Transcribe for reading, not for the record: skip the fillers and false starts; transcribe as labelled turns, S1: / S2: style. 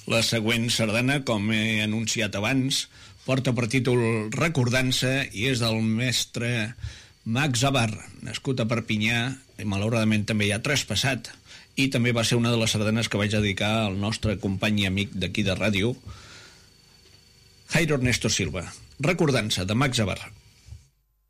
S1: La següent sardana, com he anunciat abans, porta per títol Recordança i és del mestre Max Abar, nascut a Perpinyà i malauradament també ja traspassat, i també va ser una de les sardanes que vaig dedicar al nostre company i amic d'aquí de ràdio, Jairo Ernesto Silva. Recordança, de Max Abar.